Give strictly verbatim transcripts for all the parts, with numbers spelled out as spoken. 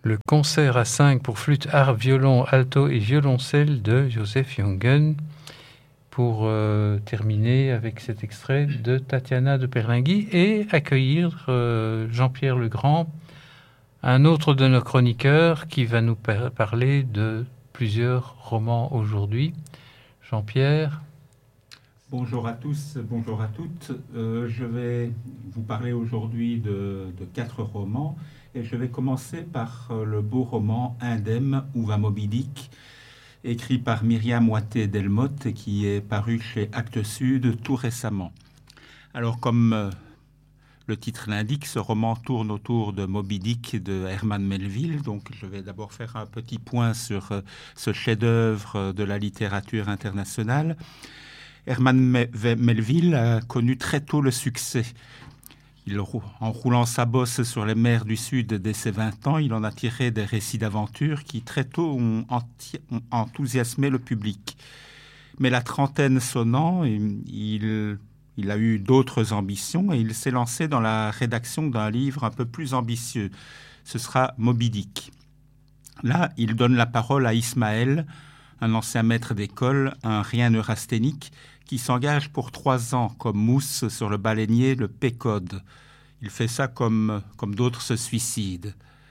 le concert à cinq pour flûte, harpe, violon, alto et violoncelle de Joseph Jungen, pour euh, terminer avec cet extrait de Tatiana de Perlingui et accueillir euh, Jean-Pierre Legrand, un autre de nos chroniqueurs qui va nous par- parler de plusieurs romans aujourd'hui. Jean-Pierre. Bonjour à tous, bonjour à toutes. Euh, je vais vous parler aujourd'hui de, de quatre romans et je vais commencer par euh, le beau roman Indem ou va Moby Dick, écrit par Myriam Wattez-Delmotte et qui est paru chez Actes Sud tout récemment. Alors comme euh, le titre l'indique, ce roman tourne autour de Moby Dick de Herman Melville. Donc je vais d'abord faire un petit point sur euh, ce chef-d'œuvre de la littérature internationale. Herman Melville a connu très tôt le succès. Il, en roulant sa bosse sur les mers du Sud dès ses vingt ans, il en a tiré des récits d'aventure qui très tôt ont, enti- ont enthousiasmé le public. Mais la trentaine sonnant, il, il a eu d'autres ambitions et il s'est lancé dans la rédaction d'un livre un peu plus ambitieux. Ce sera Moby Dick. Là, il donne la parole à Ismaël, un ancien maître d'école, un rien neurasthénique, qui s'engage pour trois ans comme mousse sur le baleinier, le Pécode. Il fait ça comme, comme d'autres se suicident.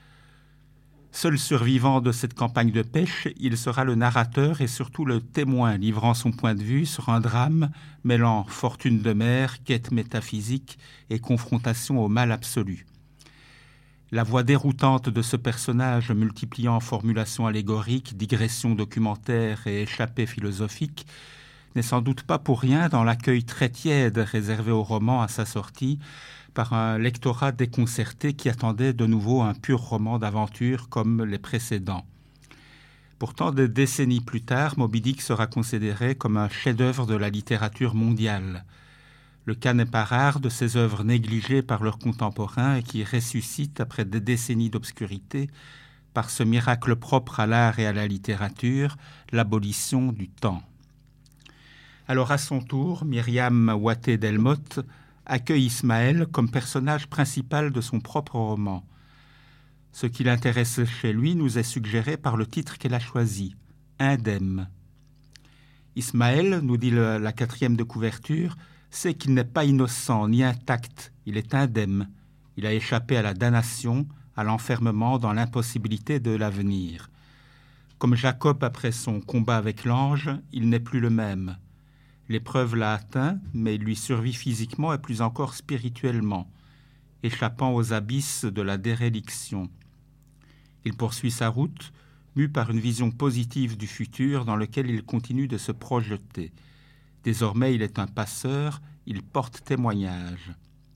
Seul survivant de cette campagne de pêche, il sera le narrateur et surtout le témoin, livrant son point de vue sur un drame mêlant fortune de mer, quête métaphysique et confrontation au mal absolu. La voix déroutante de ce personnage, multipliant formulations allégoriques, digressions documentaires et échappées philosophiques, n'est sans doute pas pour rien dans l'accueil très tiède réservé au roman à sa sortie par un lectorat déconcerté qui attendait de nouveau un pur roman d'aventure comme les précédents. Pourtant, des décennies plus tard, Moby Dick sera considéré comme un chef-d'œuvre de la littérature mondiale. Le cas n'est pas rare de ces œuvres négligées par leurs contemporains et qui ressuscitent après des décennies d'obscurité par ce miracle propre à l'art et à la littérature, l'abolition du temps. Alors à son tour, Myriam Wattez-Delmotte accueille Ismaël comme personnage principal de son propre roman. Ce qui l'intéresse chez lui nous est suggéré par le titre qu'elle a choisi, Indem. Ismaël, nous dit le, la quatrième de couverture, sait qu'il n'est pas innocent ni intact, il est indemne. Il a échappé à la damnation, à l'enfermement dans l'impossibilité de l'avenir. Comme Jacob après son combat avec l'ange, il n'est plus le même. L'épreuve l'a atteint, mais il lui survit physiquement et plus encore spirituellement, échappant aux abysses de la déréliction. Il poursuit sa route, mu par une vision positive du futur dans lequel il continue de se projeter. Désormais, il est un passeur, il porte témoignage.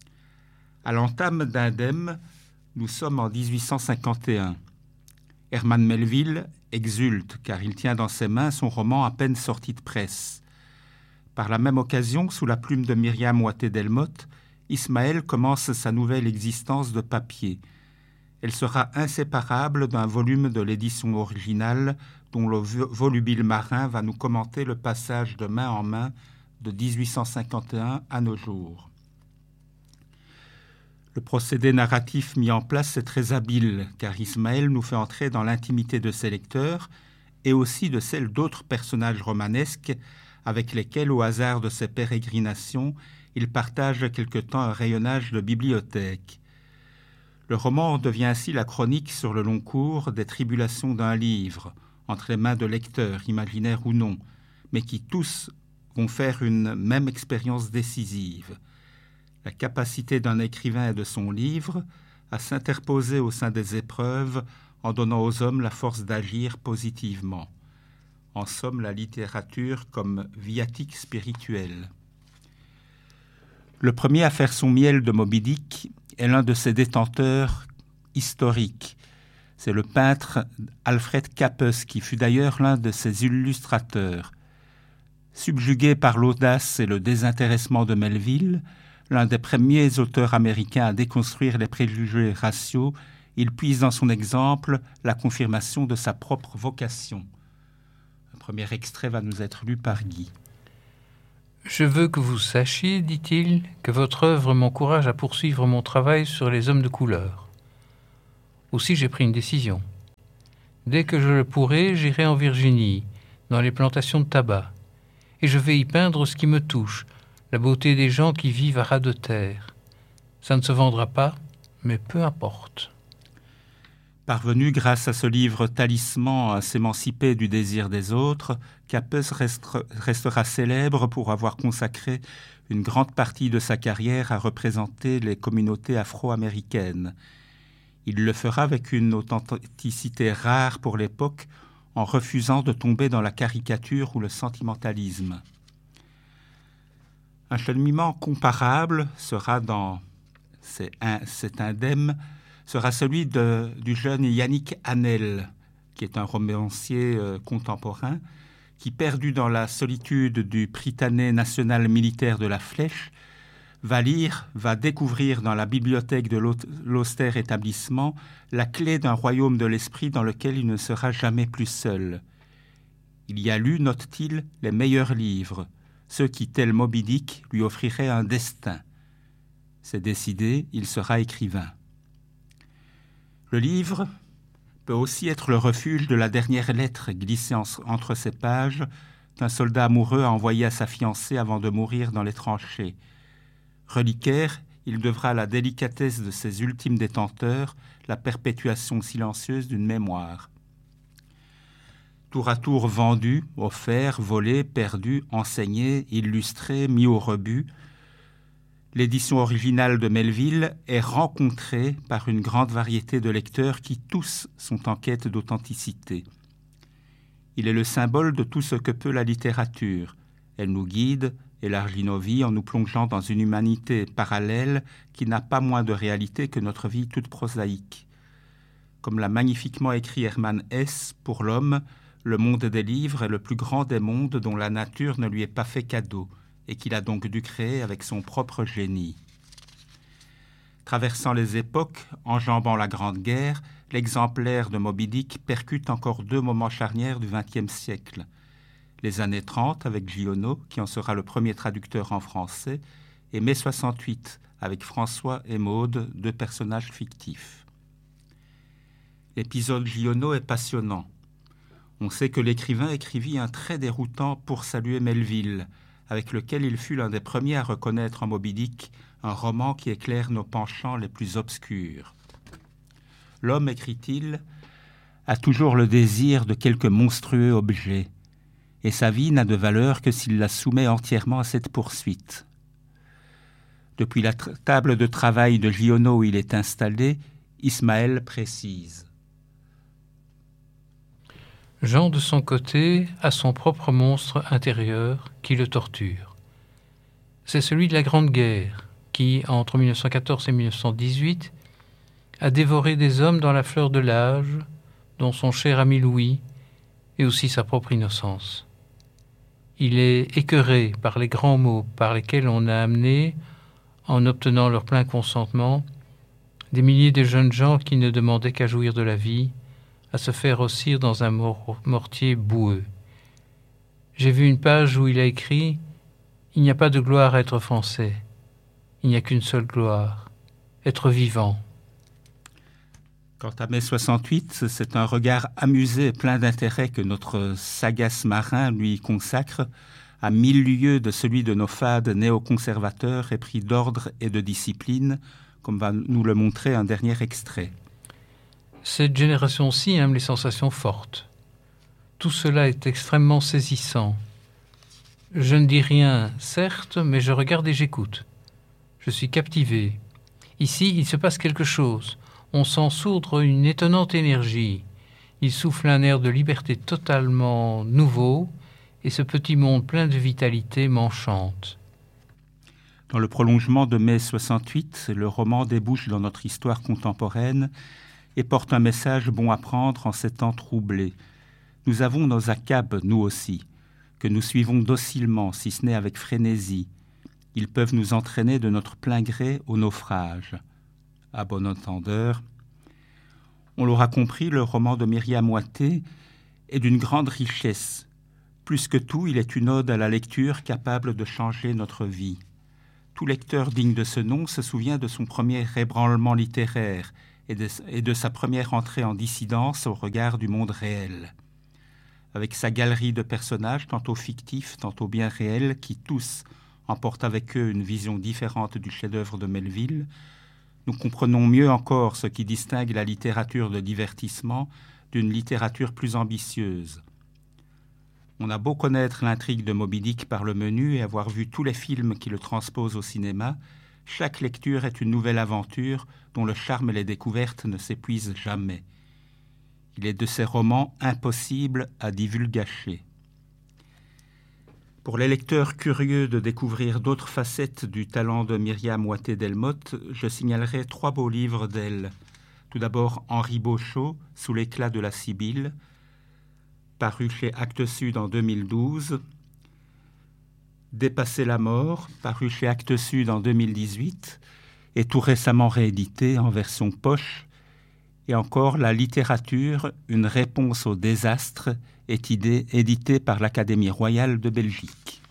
À l'entame d'Indem, nous sommes en dix-huit cent cinquante et un. Herman Melville exulte car il tient dans ses mains son roman à peine sorti de presse. Par la même occasion, sous la plume de Myriam Wattez-Delmotte, Ismaël commence sa nouvelle existence de papier. Elle sera inséparable d'un volume de l'édition originale dont le volubile marin va nous commenter le passage de main en main de dix-huit cent cinquante et un à nos jours. Le procédé narratif mis en place est très habile, car Ismaël nous fait entrer dans l'intimité de ses lecteurs et aussi de celle d'autres personnages romanesques avec lesquels, au hasard de ses pérégrinations, il partage quelque temps un rayonnage de bibliothèque. Le roman devient ainsi la chronique sur le long cours des tribulations d'un livre, entre les mains de lecteurs, imaginaires ou non, mais qui tous vont faire une même expérience décisive. La capacité d'un écrivain et de son livre à s'interposer au sein des épreuves en donnant aux hommes la force d'agir positivement. En somme, la littérature comme viatique spirituelle. Le premier à faire son miel de Moby Dick est l'un de ses détenteurs historiques. C'est le peintre Alfred Capus, qui fut d'ailleurs l'un de ses illustrateurs. Subjugué par l'audace et le désintéressement de Melville, l'un des premiers auteurs américains à déconstruire les préjugés raciaux, il puise dans son exemple la confirmation de sa propre vocation. Un premier extrait va nous être lu par Guy. « Je veux que vous sachiez, dit-il, que votre œuvre m'encourage à poursuivre mon travail sur les hommes de couleur. Aussi j'ai pris une décision. Dès que je le pourrai, j'irai en Virginie, dans les plantations de tabac. Et je vais y peindre ce qui me touche, la beauté des gens qui vivent à ras de terre. Ça ne se vendra pas, mais peu importe. » Parvenu grâce à ce livre talisman à s'émanciper du désir des autres, Capes restera célèbre pour avoir consacré une grande partie de sa carrière à représenter les communautés afro-américaines. Il le fera avec une authenticité rare pour l'époque, en refusant de tomber dans la caricature ou le sentimentalisme. Un cheminement comparable sera dans cet indème sera celui de, du jeune Yannick Hanel, qui est un romancier euh, contemporain, qui, perdu dans la solitude du Prytanée national militaire de la Flèche, va lire, va découvrir dans la bibliothèque de l'austère établissement la clé d'un royaume de l'esprit dans lequel il ne sera jamais plus seul. Il y a lu, note-t-il, les meilleurs livres, ceux qui, tel Moby Dick, lui offriraient un destin. C'est décidé, il sera écrivain. Le livre peut aussi être le refuge de la dernière lettre glissée en, entre ses pages qu'un soldat amoureux a envoyée à sa fiancée avant de mourir dans les tranchées. Reliquaire, il devra à la délicatesse de ses ultimes détenteurs la perpétuation silencieuse d'une mémoire. Tour à tour vendu, offert, volé, perdu, enseigné, illustré, mis au rebut, l'édition originale de Melville est rencontrée par une grande variété de lecteurs qui tous sont en quête d'authenticité. Il est le symbole de tout ce que peut la littérature. Elle nous guide, élargit nos vies en nous plongeant dans une humanité parallèle qui n'a pas moins de réalité que notre vie toute prosaïque. Comme l'a magnifiquement écrit Hermann Hesse, pour l'homme, le monde des livres est le plus grand des mondes dont la nature ne lui est pas fait cadeau, et qu'il a donc dû créer avec son propre génie. Traversant les époques, enjambant la Grande Guerre, l'exemplaire de Moby Dick percute encore deux moments charnières du vingtième siècle. Les années trente avec Giono, qui en sera le premier traducteur en français, et mai soixante-huit avec François et Maude, deux personnages fictifs. L'épisode Giono est passionnant. On sait que l'écrivain écrivit un très déroutant Pour saluer Melville, avec lequel il fut l'un des premiers à reconnaître en Moby Dick un roman qui éclaire nos penchants les plus obscurs. L'homme, écrit-il, a toujours le désir de quelque monstrueux objet, et sa vie n'a de valeur que s'il la soumet entièrement à cette poursuite. Depuis la tra- table de travail de Giono où il est installé, Ismaël précise. Jean, de son côté, a son propre monstre intérieur qui le torture. C'est celui de la Grande Guerre, qui, entre mille neuf cent quatorze et mille neuf cent dix-huit, a dévoré des hommes dans la fleur de l'âge, dont son cher ami Louis, et aussi sa propre innocence. Il est écœuré par les grands mots par lesquels on a amené, en obtenant leur plein consentement, des milliers de jeunes gens qui ne demandaient qu'à jouir de la vie, à se faire ossir dans un mor- mortier boueux. J'ai vu une page où il a écrit « Il n'y a pas de gloire à être français. Il n'y a qu'une seule gloire, être vivant. » Quant à mai soixante-huit, c'est un regard amusé et plein d'intérêt que notre sagace marin lui consacre, à mille lieues de celui de nos fades néoconservateurs épris d'ordre et de discipline, comme va nous le montrer un dernier extrait. Cette génération-ci aime les sensations fortes. Tout cela est extrêmement saisissant. Je ne dis rien, certes, mais je regarde et j'écoute. Je suis captivé. Ici, il se passe quelque chose. On sent sourdre une étonnante énergie. Il souffle un air de liberté totalement nouveau, et ce petit monde plein de vitalité m'enchante. Dans le prolongement de mai soixante-huit, le roman débouche dans notre histoire contemporaine et porte un message bon à prendre en ces temps troublés. Nous avons nos accabs, nous aussi, que nous suivons docilement, si ce n'est avec frénésie. Ils peuvent nous entraîner de notre plein gré au naufrage. À bon entendeur, on l'aura compris, le roman de Myriam Waté est d'une grande richesse. Plus que tout, il est une ode à la lecture capable de changer notre vie. Tout lecteur digne de ce nom se souvient de son premier ébranlement littéraire, et de, et de sa première entrée en dissidence au regard du monde réel. Avec sa galerie de personnages, tantôt fictifs, tantôt bien réels, qui tous emportent avec eux une vision différente du chef-d'œuvre de Melville, nous comprenons mieux encore ce qui distingue la littérature de divertissement d'une littérature plus ambitieuse. On a beau connaître l'intrigue de Moby Dick par le menu et avoir vu tous les films qui le transposent au cinéma, chaque lecture est une nouvelle aventure dont le charme et les découvertes ne s'épuisent jamais. Il est de ces romans impossibles à divulgacher. Pour les lecteurs curieux de découvrir d'autres facettes du talent de Myriam Watté-Delmotte, je signalerai trois beaux livres d'elle. Tout d'abord, Henri Beauchot, Sous l'éclat de la Sibylle, paru chez Actes Sud en deux mille douze. Dépasser la mort, paru chez Actes Sud en deux mille dix-huit, et tout récemment réédité en version poche. Et encore, La littérature, une réponse au désastre, est idée, édité par l'Académie royale de Belgique.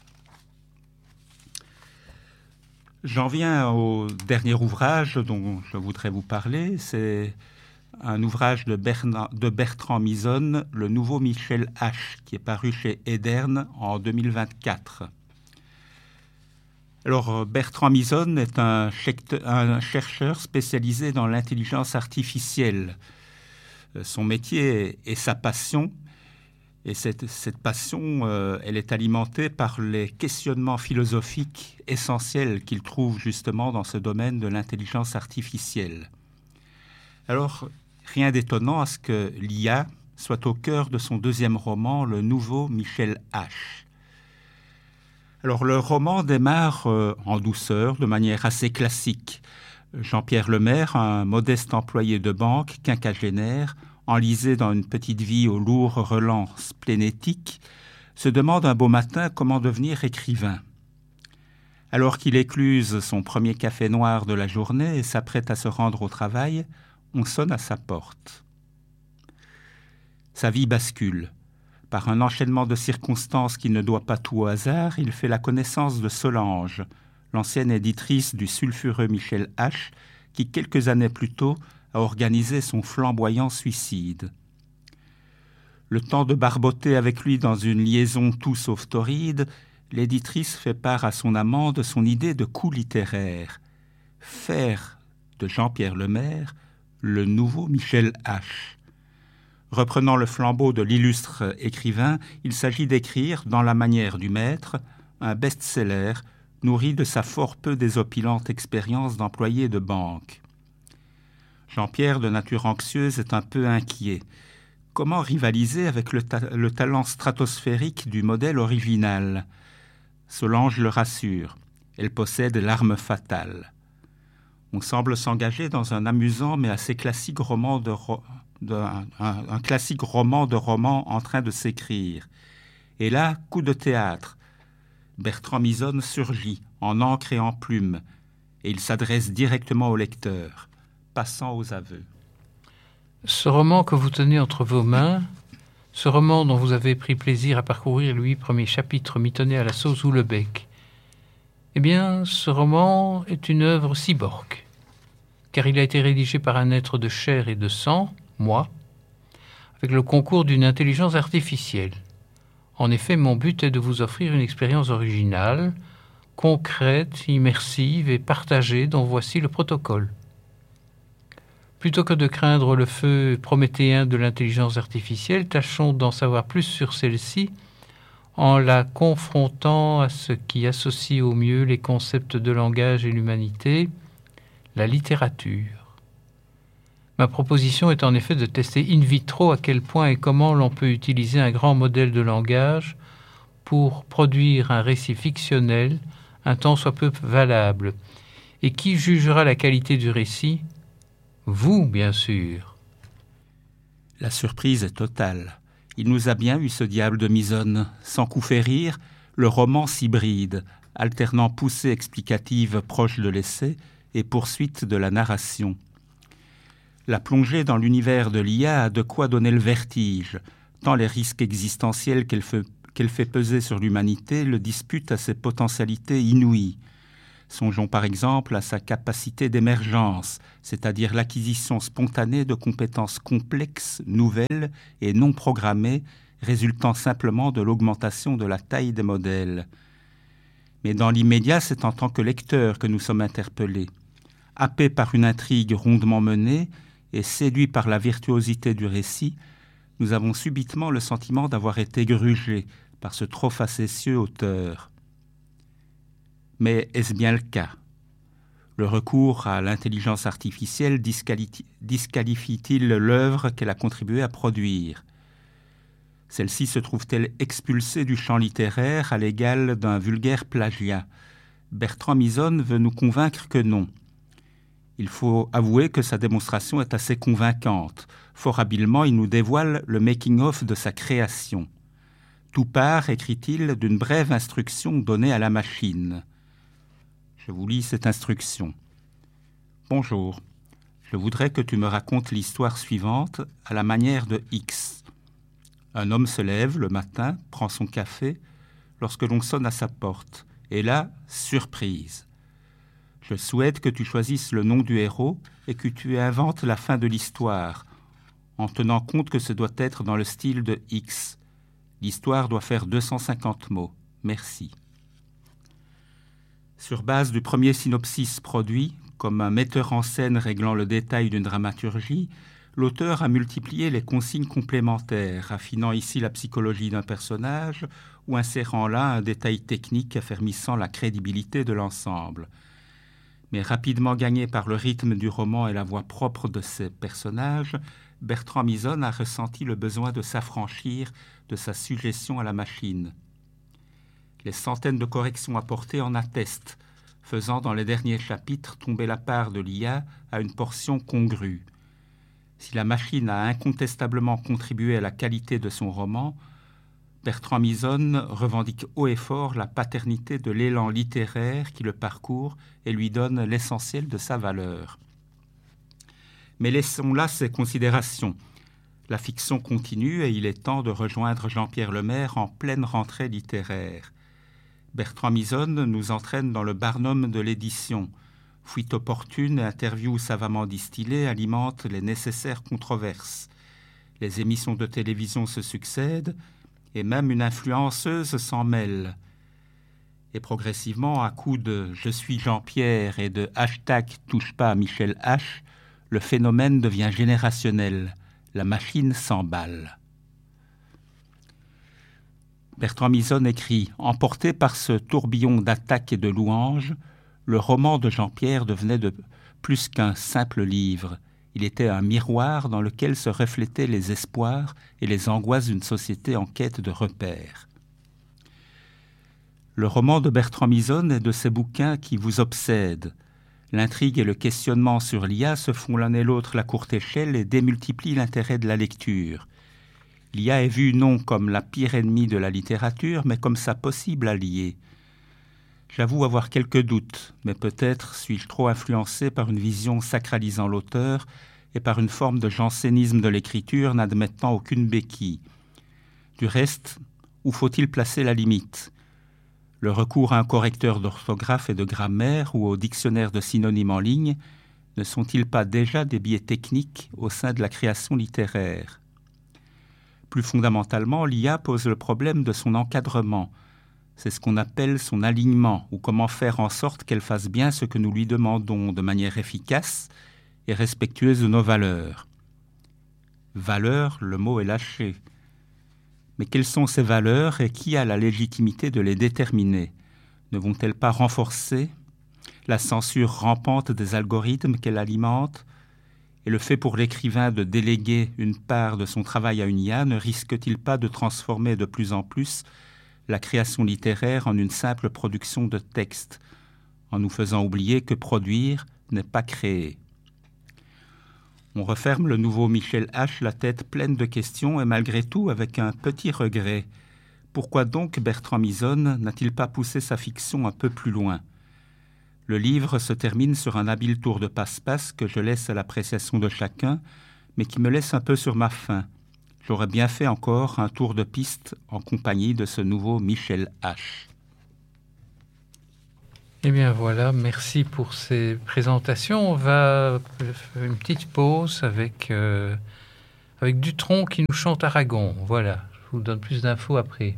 J'en viens au dernier ouvrage dont je voudrais vous parler. C'est un ouvrage de, Bernard, de Bertrand Misonne, Le nouveau Michel H, qui est paru chez Edern en deux mille vingt-quatre. Alors, Bertrand Misonne est un, un chercheur spécialisé dans l'intelligence artificielle. Son métier est sa passion, et cette, cette passion, euh, elle est alimentée par les questionnements philosophiques essentiels qu'il trouve justement dans ce domaine de l'intelligence artificielle. Alors, rien d'étonnant à ce que l'I A soit au cœur de son deuxième roman, Le nouveau Michel H. Alors, le roman démarre euh, en douceur, de manière assez classique. Jean-Pierre Lemaire, un modeste employé de banque, quinquagénaire, enlisé dans une petite vie au lourd relent splénétique, se demande un beau matin comment devenir écrivain. Alors qu'il écluse son premier café noir de la journée et s'apprête à se rendre au travail, on sonne à sa porte. Sa vie bascule. Par un enchaînement de circonstances qui ne doit pas tout au hasard, il fait la connaissance de Solange, l'ancienne éditrice du sulfureux Michel H, qui quelques années plus tôt a organisé son flamboyant suicide. Le temps de barboter avec lui dans une liaison tout sauf torride, l'éditrice fait part à son amant de son idée de coup littéraire. Faire de Jean-Pierre Lemaire le nouveau Michel H. Reprenant le flambeau de l'illustre écrivain, il s'agit d'écrire, dans la manière du maître, un best-seller nourri de sa fort peu désopilante expérience d'employé de banque. Jean-Pierre, de nature anxieuse, est un peu inquiet. Comment rivaliser avec le, ta- le talent stratosphérique du modèle original ? Solange le rassure. Elle possède l'arme fatale. On semble s'engager dans un amusant mais assez classique roman de, ro- de un, un, un classique roman de roman en train de s'écrire. Et là, coup de théâtre. Bertrand Misonne surgit en encre et en plume, et il s'adresse directement au lecteur, passant aux aveux. Ce roman que vous tenez entre vos mains, ce roman dont vous avez pris plaisir à parcourir les huit premiers chapitres mitonnés à la sauce ou le bec, eh bien, ce roman est une œuvre cyborg, car il a été rédigé par un être de chair et de sang, moi, avec le concours d'une intelligence artificielle. En effet, mon but est de vous offrir une expérience originale, concrète, immersive et partagée, dont voici le protocole. Plutôt que de craindre le feu prométhéen de l'intelligence artificielle, tâchons d'en savoir plus sur celle-ci en la confrontant à ce qui associe au mieux les concepts de langage et l'humanité, la littérature. Ma proposition est en effet de tester in vitro à quel point et comment l'on peut utiliser un grand modèle de langage pour produire un récit fictionnel, un tant soit peu valable. Et qui jugera la qualité du récit ? Vous, bien sûr. La surprise est totale. Il nous a bien eu, ce diable de Misonne. Sans coup férir, le roman s'hybride, alternant poussée explicative proche de l'essai et poursuite de la narration. La plongée dans l'univers de l'I A a de quoi donner le vertige, tant les risques existentiels qu'elle fait, qu'elle fait peser sur l'humanité le disputent à ses potentialités inouïes. Songeons par exemple à sa capacité d'émergence, c'est-à-dire l'acquisition spontanée de compétences complexes, nouvelles et non programmées, résultant simplement de l'augmentation de la taille des modèles. Mais dans l'immédiat, c'est en tant que lecteur que nous sommes interpellés. Happés par une intrigue rondement menée et séduits par la virtuosité du récit, nous avons subitement le sentiment d'avoir été grugés par ce trop facétieux auteur. Mais est-ce bien le cas ? Le recours à l'intelligence artificielle disqualifie- disqualifie-t-il l'œuvre qu'elle a contribué à produire ? Celle-ci se trouve-t-elle expulsée du champ littéraire à l'égal d'un vulgaire plagiat ? Bertrand Misonne veut nous convaincre que non. Il faut avouer que sa démonstration est assez convaincante. Fort habilement, il nous dévoile le making-of de sa création. Tout part, écrit-il, d'une brève instruction donnée à la machine. Je vous lis cette instruction. « Bonjour, je voudrais que tu me racontes l'histoire suivante à la manière de X. Un homme se lève le matin, prend son café, lorsque l'on sonne à sa porte. Et là, surprise. Je souhaite que tu choisisses le nom du héros et que tu inventes la fin de l'histoire, en tenant compte que ce doit être dans le style de X. L'histoire doit faire deux cent cinquante mots. Merci. » Sur base du premier synopsis produit, comme un metteur en scène réglant le détail d'une dramaturgie, l'auteur a multiplié les consignes complémentaires, affinant ici la psychologie d'un personnage ou insérant là un détail technique affermissant la crédibilité de l'ensemble. Mais rapidement gagné par le rythme du roman et la voix propre de ses personnages, Bertrand Misonne a ressenti le besoin de s'affranchir de sa suggestion à la machine. Les centaines de corrections apportées en attestent, faisant dans les derniers chapitres tomber la part de l'I A à une portion congrue. Si la machine a incontestablement contribué à la qualité de son roman, Bertrand Misonne revendique haut et fort la paternité de l'élan littéraire qui le parcourt et lui donne l'essentiel de sa valeur. Mais laissons là ces considérations. La fiction continue et il est temps de rejoindre Jean-Pierre Lemaire en pleine rentrée littéraire. Bertrand Misonne nous entraîne dans le barnum de l'édition. Fuite opportune et interviews savamment distillées alimentent les nécessaires controverses. Les émissions de télévision se succèdent et même une influenceuse s'en mêle. Et progressivement, à coups de « Je suis Jean-Pierre » et de « hashtag touche pas à Michel H », le phénomène devient générationnel. La machine s'emballe. Bertrand Misonne écrit « Emporté par ce tourbillon d'attaques et de louanges, le roman de Jean-Pierre devenait de plus qu'un simple livre. Il était un miroir dans lequel se reflétaient les espoirs et les angoisses d'une société en quête de repères. » Le roman de Bertrand Misonne est de ces bouquins qui vous obsèdent. L'intrigue et le questionnement sur l'I A se font l'un et l'autre la courte échelle et démultiplient l'intérêt de la lecture. L'I A est vue non comme la pire ennemie de la littérature, mais comme sa possible alliée. J'avoue avoir quelques doutes, mais peut-être suis-je trop influencé par une vision sacralisant l'auteur et par une forme de jansénisme de l'écriture n'admettant aucune béquille. Du reste, où faut-il placer la limite ? Le recours à un correcteur d'orthographe et de grammaire ou au dictionnaire de synonymes en ligne ne sont-ils pas déjà des biais techniques au sein de la création littéraire ? Plus fondamentalement, l'I A pose le problème de son encadrement. C'est ce qu'on appelle son alignement, ou comment faire en sorte qu'elle fasse bien ce que nous lui demandons de manière efficace et respectueuse de nos valeurs. Valeurs, le mot est lâché. Mais quelles sont ces valeurs et qui a la légitimité de les déterminer ? Ne vont-elles pas renforcer la censure rampante des algorithmes qu'elle alimente ? Et le fait pour l'écrivain de déléguer une part de son travail à une I A ne risque-t-il pas de transformer de plus en plus la création littéraire en une simple production de texte, en nous faisant oublier que produire n'est pas créer ? On referme le nouveau Michel H la tête pleine de questions et malgré tout avec un petit regret. Pourquoi donc Bertrand Misonne n'a-t-il pas poussé sa fiction un peu plus loin ? Le livre se termine sur un habile tour de passe-passe que je laisse à l'appréciation de chacun, mais qui me laisse un peu sur ma faim. J'aurais bien fait encore un tour de piste en compagnie de ce nouveau Michel H. Eh bien voilà, merci pour ces présentations. On va faire une petite pause avec, euh, avec Dutronc qui nous chante Aragon. Voilà, je vous donne plus d'infos après.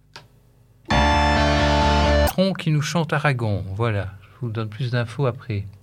Dutronc qui nous chante Aragon. Voilà, je vous donne plus d'infos après.